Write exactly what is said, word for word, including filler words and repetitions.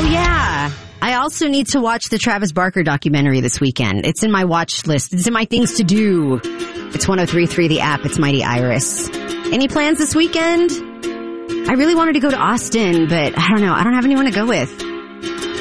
Oh, yeah. I also need to watch the Travis Barker documentary this weekend. It's in my watch list. It's in my things to do. It's one oh three point three The App. It's Mighty Iris. Any plans this weekend? I really wanted to go to Austin, but I don't know. I don't have anyone to go with.